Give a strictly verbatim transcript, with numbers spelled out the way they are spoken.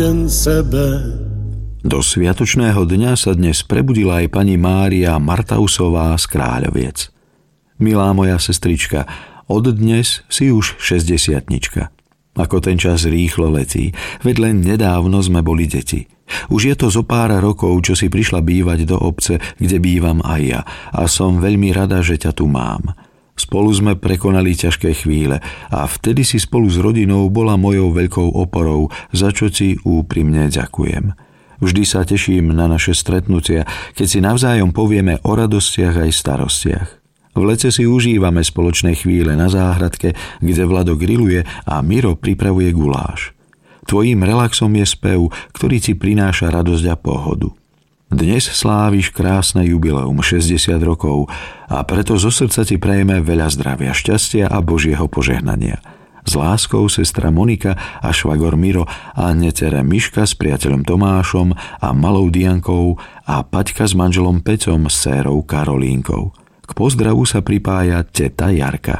sebe. Do sviatočného dňa sa dnes prebudila aj pani Mária Martausová z Kráľoviec. Milá moja sestrička, od dnes si už šesťdesiatnička. Ako ten čas rýchlo letí, veď len nedávno sme boli deti. Už je to zo pár rokov, čo si prišla bývať do obce, kde bývam aj ja, a som veľmi rada, že ťa tu mám. Spolu sme prekonali ťažké chvíle a vtedy si spolu s rodinou bola mojou veľkou oporou, za čo ti úprimne ďakujem. Vždy sa teším na naše stretnutia, keď si navzájom povieme o radostiach aj starostiach. V lete si užívame spoločné chvíle na záhradke, kde Vlado grilluje a Miro pripravuje guláš. Tvojím relaxom je spev, ktorý ti prináša radosť a pohodu. Dnes sláviš krásne jubileum šesťdesiat rokov a preto zo srdca ti prajeme veľa zdravia, šťastia a Božieho požehnania. S láskou sestra Monika a švagor Miro a netere Miška s priateľom Tomášom a malou Diankou a Paťka s manželom Peťom s dcérou Karolínkou. K pozdravu sa pripája teta Jarka.